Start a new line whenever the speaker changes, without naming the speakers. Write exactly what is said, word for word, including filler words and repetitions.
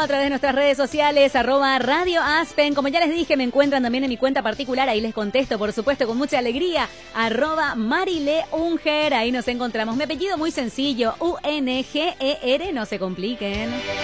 a través de nuestras redes sociales, arroba Radio Aspen. Como ya les dije, me encuentran también en mi cuenta particular, ahí les contesto, por supuesto, con mucha alegría, arroba Marile Unger, ahí nos encontramos. Mi apellido muy sencillo, U N G E R, no se compliquen.